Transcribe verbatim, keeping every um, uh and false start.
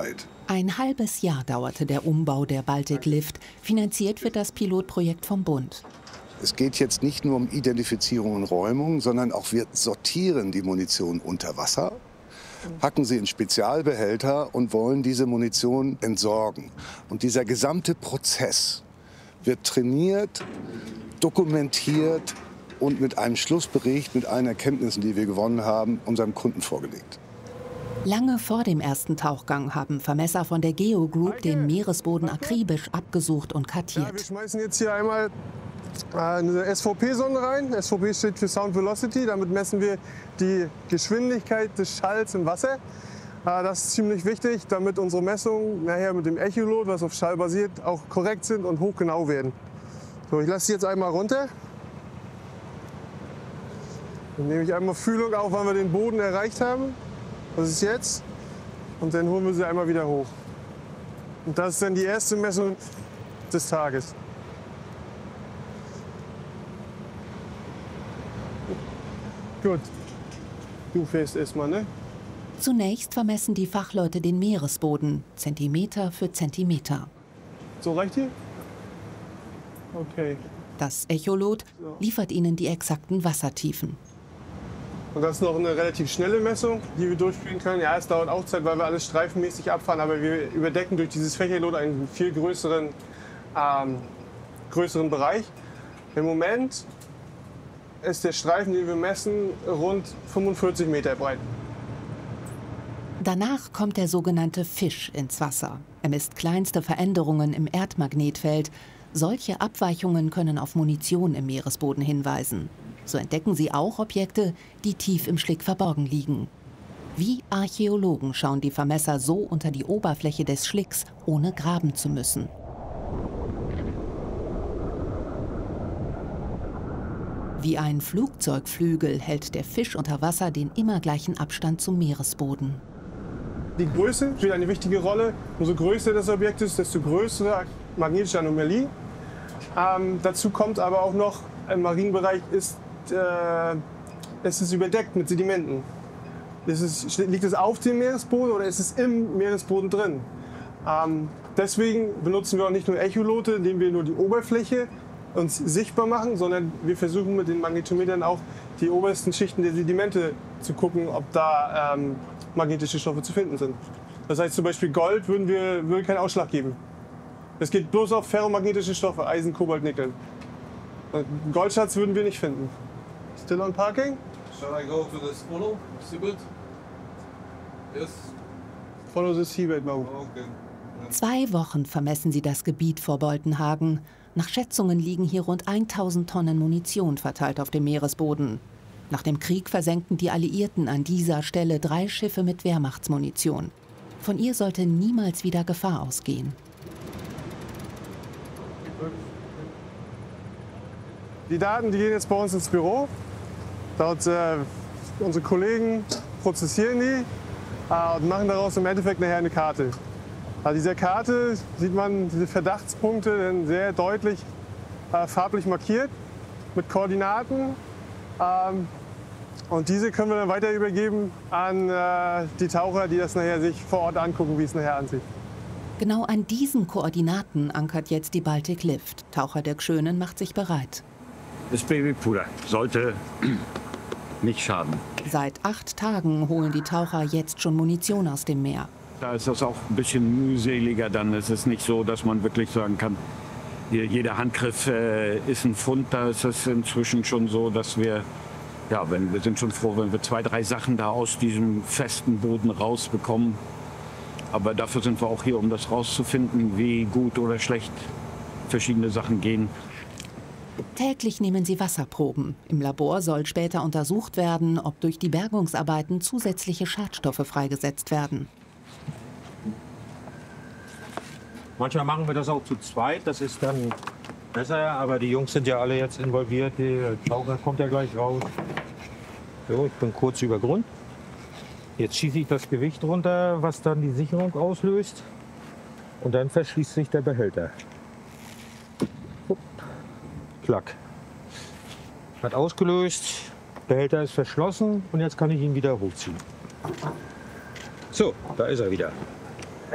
Zeit. Ein halbes Jahr dauerte der Umbau der Baltic Lift. Finanziert wird das Pilotprojekt vom Bund. Es geht jetzt nicht nur um Identifizierung und Räumung, sondern auch wir sortieren die Munition unter Wasser, packen sie in Spezialbehälter und wollen diese Munition entsorgen. Und dieser gesamte Prozess wird trainiert, dokumentiert und mit einem Schlussbericht, mit allen Erkenntnissen, die wir gewonnen haben, unserem Kunden vorgelegt. Lange vor dem ersten Tauchgang haben Vermesser von der Geo Group den Meeresboden akribisch abgesucht und kartiert. Ja, wir schmeißen jetzt hier einmal eine S V P-Sonde rein. S V P steht für Sound Velocity. Damit messen wir die Geschwindigkeit des Schalls im Wasser. Das ist ziemlich wichtig, damit unsere Messungen nachher mit dem Echolot, was auf Schall basiert, auch korrekt sind und hochgenau werden. So, ich lasse sie jetzt einmal runter. Dann nehme ich einmal Fühlung auf, wann wir den Boden erreicht haben. Das ist jetzt. Und dann holen wir sie einmal wieder hoch. Und das ist dann die erste Messung des Tages. Gut. Du fährst erstmal, ne? Zunächst vermessen die Fachleute den Meeresboden, Zentimeter für Zentimeter. So reicht hier? Okay. Das Echolot liefert ihnen die exakten Wassertiefen. Und das ist noch eine relativ schnelle Messung, die wir durchführen können. Ja, es dauert auch Zeit, weil wir alles streifenmäßig abfahren, aber wir überdecken durch dieses Fächerlot einen viel größeren, ähm, größeren Bereich. Im Moment ist der Streifen, den wir messen, rund fünfundvierzig Meter breit. Danach kommt der sogenannte Fisch ins Wasser. Er misst kleinste Veränderungen im Erdmagnetfeld. Solche Abweichungen können auf Munition im Meeresboden hinweisen. So entdecken sie auch Objekte, die tief im Schlick verborgen liegen. Wie Archäologen schauen die Vermesser so unter die Oberfläche des Schlicks, ohne graben zu müssen. Wie ein Flugzeugflügel hält der Fisch unter Wasser den immer gleichen Abstand zum Meeresboden. Die Größe spielt eine wichtige Rolle. Umso größer das Objekt ist, desto größere magnetische Anomalie. Ähm, dazu kommt aber auch noch, im Marienbereich ist äh, es ist überdeckt mit Sedimenten. Ist es, liegt es auf dem Meeresboden oder ist es im Meeresboden drin? Ähm, deswegen benutzen wir auch nicht nur Echolote, indem wir nur die Oberfläche uns sichtbar machen, sondern wir versuchen mit den Magnetometern auch die obersten Schichten der Sedimente zu gucken, ob da ähm, magnetische Stoffe zu finden sind. Das heißt zum Beispiel Gold würden wir würde keinen Ausschlag geben. Es geht bloß auf ferromagnetische Stoffe, Eisen, Kobalt, Nickel. Goldschatz würden wir nicht finden. Still on parking? Shall I go to this funnel, seabed? Yes. Follow the seabed, Mo. Okay. Zwei Wochen vermessen sie das Gebiet vor Boltenhagen. Nach Schätzungen liegen hier rund tausend Tonnen Munition verteilt auf dem Meeresboden. Nach dem Krieg versenkten die Alliierten an dieser Stelle drei Schiffe mit Wehrmachtsmunition. Von ihr sollte niemals wieder Gefahr ausgehen. Die Daten, die gehen jetzt bei uns ins Büro. Dort äh, unsere Kollegen prozessieren die äh, und machen daraus im Endeffekt nachher eine Karte. Auf dieser Karte sieht man diese Verdachtspunkte dann sehr deutlich äh, farblich markiert mit Koordinaten. Ähm, und diese können wir dann weiter übergeben an äh, die Taucher, die das nachher sich vor Ort angucken, wie es nachher ansieht. Genau an diesen Koordinaten ankert jetzt die Baltic Lift. Taucher Dirk Schönen macht sich bereit. Das Babypuder sollte nicht schaden. Seit acht Tagen holen die Taucher jetzt schon Munition aus dem Meer. Da ist das auch ein bisschen mühseliger. Dann ist es nicht so, dass man wirklich sagen kann, hier, jeder Handgriff äh, ist ein Pfund. Da ist es inzwischen schon so, dass wir, ja, wenn, wir sind schon froh, wenn wir zwei, drei Sachen da aus diesem festen Boden rausbekommen. Aber dafür sind wir auch hier, um das rauszufinden, wie gut oder schlecht verschiedene Sachen gehen. Täglich nehmen sie Wasserproben. Im Labor soll später untersucht werden, ob durch die Bergungsarbeiten zusätzliche Schadstoffe freigesetzt werden. Manchmal machen wir das auch zu zweit, das ist dann besser, aber die Jungs sind ja alle jetzt involviert, der Taucher kommt ja gleich raus. So, ich bin kurz über Grund. Jetzt schieße ich das Gewicht runter, was dann die Sicherung auslöst, und dann verschließt sich der Behälter. Upp. Klack. Hat ausgelöst, Behälter ist verschlossen und jetzt kann ich ihn wieder hochziehen. So, da ist er wieder.